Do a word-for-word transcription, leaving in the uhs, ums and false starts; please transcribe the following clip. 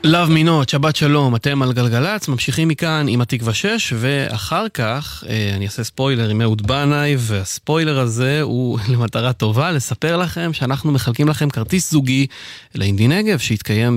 לב מינות, שבת שלום, אתם על גלגלץ, ממשיכים מכאן עם התקווה שש, ואחר כך אני אעשה ספוילר עם אהוד בנאי, והספוילר הזה הוא למטרה טובה, לספר לכם שאנחנו מחלקים לכם כרטיס זוגי לאינדי נגב, שהתקיים